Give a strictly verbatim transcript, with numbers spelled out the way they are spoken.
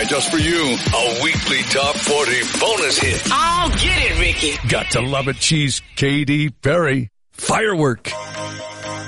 just for you. A weekly top forty bonus hit. I'll get it, Ricky. Got to love it. She's Katy Perry. Firework.